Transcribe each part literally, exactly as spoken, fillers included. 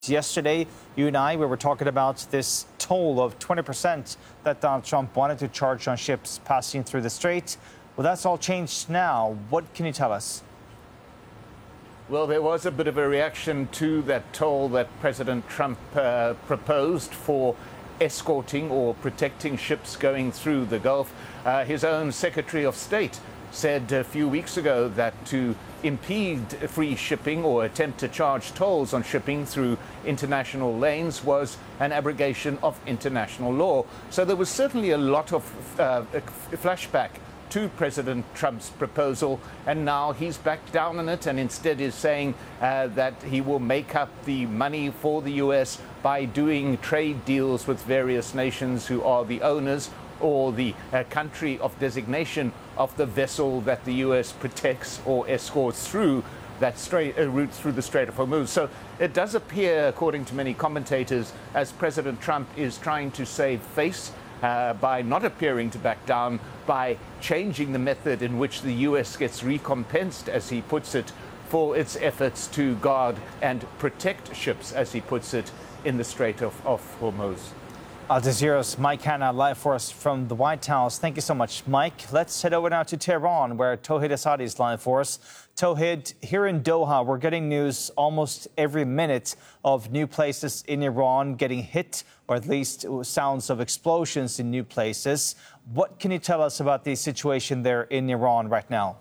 Yesterday, you and I, we were talking about this toll of twenty percent that Donald Trump wanted to charge on ships passing through the strait. Well, that's all changed now. What can you tell us? Well, there was a bit of a reaction to that toll that President Trump uh, proposed for escorting or protecting ships going through the Gulf. Uh, his own Secretary of State said a few weeks ago that to impede free shipping or attempt to charge tolls on shipping through international lanes was an abrogation of international law. So there was certainly a lot of uh, flashback to President Trump's proposal, and now he's backed down on it and instead is saying uh, that he will make up the money for the U S by doing trade deals with various nations who are the owners or the uh, country of designation of the vessel that the U S protects or escorts through that strait, uh, route through the Strait of Hormuz. So it does appear, according to many commentators, as President Trump is trying to save face uh, by not appearing to back down, by changing the method in which the U S gets recompensed, as he puts it, for its efforts to guard and protect ships, as he puts it, in the Strait of, of Hormuz. Al Jazeera's Mike Hanna live for us from the White House. Thank you so much, Mike. Let's head over now to Tehran, where Tauhid Asadi is live for us. Tauhid, here in Doha, we're getting news almost every minute of new places in Iran getting hit, or at least sounds of explosions in new places. What can you tell us about the situation there in Iran right now?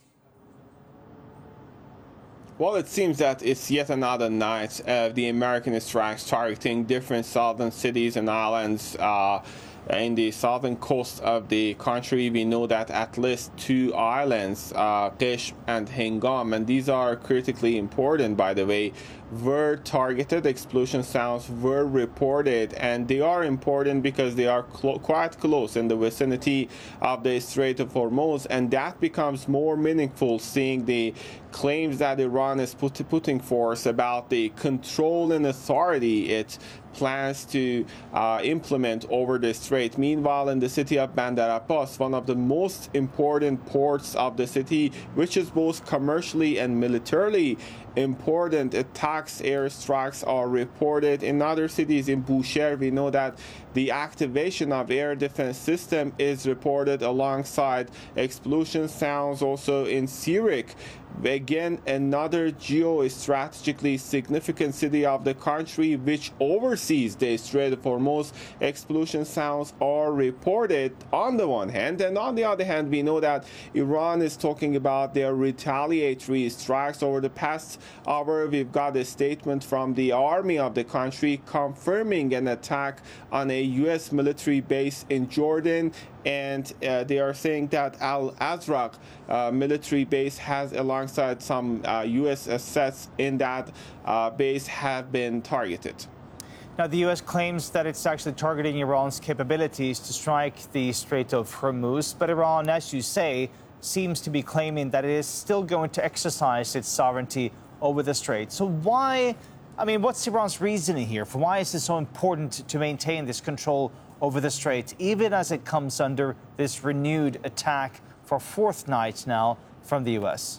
Well, it seems that it's yet another night of the American strikes targeting different southern cities and islands uh, in the southern coast of the country. We know that at least two islands, uh, Qishm and Hingam, and these are critically important, by the way, were targeted. Explosion sounds were reported, and they are important because they are clo- quite close in the vicinity of the Strait of Hormuz, and that becomes more meaningful seeing the claims that Iran is put, putting forth about the control and authority it plans to uh, implement over the strait. Meanwhile, in the city of Bandar Abbas, one of the most important ports of the city, which is both commercially and militarily important, attacks, airstrikes are reported. In other cities, in Bushehr, we know that the activation of air defense system is reported alongside explosion sounds. Also in Sirik, again, another geostrategically significant city of the country which oversees the Strait of Hormuz, explosion sounds are reported on the one hand, and on the other hand, we know that Iran is talking about their retaliatory strikes. Over the past hour, we've got a statement from the army of the country confirming an attack on a U S military base in Jordan, and uh, they are saying that Al-Azraq uh, military base has, alongside some uh, U S assets in that uh, base, have been targeted. Now, the U S claims that it's actually targeting Iran's capabilities to strike the Strait of Hormuz, but Iran, as you say, seems to be claiming that it is still going to exercise its sovereignty over the strait. So why, I mean, what's Iran's reasoning here for why is it so important to maintain this control over the strait, even as it comes under this renewed attack for a fourth night now from the U S?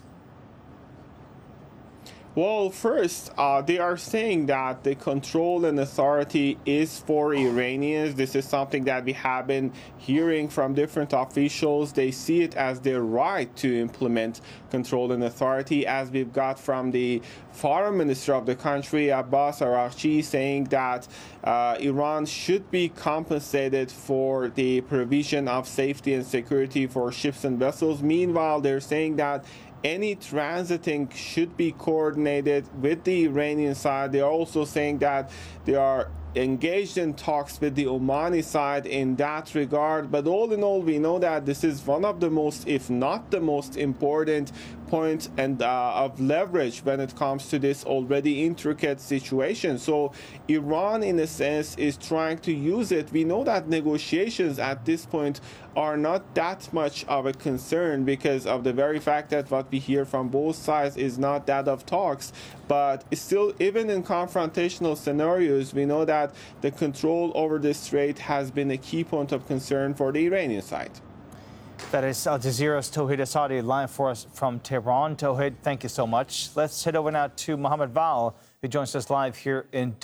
Well, first, uh, they are saying that the control and authority is for Iranians. This is something that we have been hearing from different officials. They see it as their right to implement control and authority, as we've got from the foreign minister of the country, Abbas Araghchi, saying that uh, Iran should be compensated for the provision of safety and security for ships and vessels. Meanwhile, they're saying that any transiting should be coordinated with the Iranian side. They are also saying that they are engaged in talks with the Omani side in that regard. But all in all, we know that this is one of the most, if not the most important point and uh, of leverage when it comes to this already intricate situation. So Iran, in a sense, is trying to use it. We know that negotiations at this point are not that much of a concern because of the very fact that what we hear from both sides is not that of talks. But still, even in confrontational scenarios, we know that the control over the strait has been a key point of concern for the Iranian side. That is Al Jazeera's Tauhid Asadi live for us from Tehran. Tauhid, thank you so much. Let's head over now to Mohammed Val, who joins us live here in